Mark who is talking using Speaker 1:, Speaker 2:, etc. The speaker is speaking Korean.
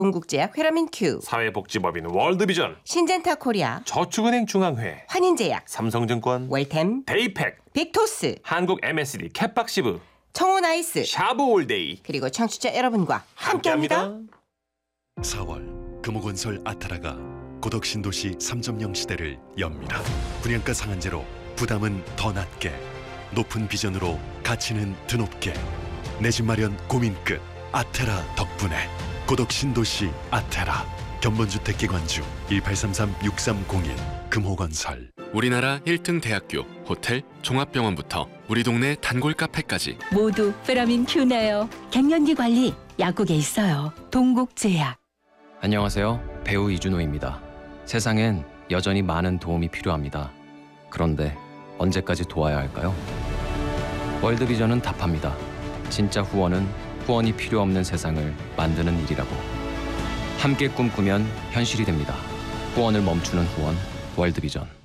Speaker 1: 동국제약 회라민 Q,
Speaker 2: 사회복지법인 월드비전,
Speaker 1: 신젠타 코리아,
Speaker 2: 저축은행 중앙회,
Speaker 1: 환인제약,
Speaker 2: 삼성증권,
Speaker 1: 웰템,
Speaker 2: 데이팩,
Speaker 1: 빅토스,
Speaker 2: 한국 MSD 캣박시브,
Speaker 1: 청호나이스,
Speaker 2: 샤브올데이
Speaker 1: 그리고 청취자 여러분과 함께합니다.
Speaker 3: 4월 금호건설 아타라가 고덕신도시 3.0 시대를 엽니다. 분양가 상한제로 부담은 더 낮게, 높은 비전으로 가치는 드높게, 내 집 마련 고민 끝 아테라 덕분에 고덕신도시 아테라. 견본주택기관주 1833-6301 금호건설.
Speaker 4: 우리나라 1등 대학교, 호텔, 종합병원부터 우리 동네 단골 카페까지
Speaker 5: 모두 페라민 Q네요. 갱년기 관리 약국에 있어요. 동국제약.
Speaker 6: 안녕하세요. 배우 이준호입니다. 세상엔 여전히 많은 도움이 필요합니다. 그런데 언제까지 도와야 할까요? 월드비전은 답합니다. 진짜 후원은 후원이 필요 없는 세상을 만드는 일이라고. 함께 꿈꾸면 현실이 됩니다. 후원을 멈추는 후원, 월드비전.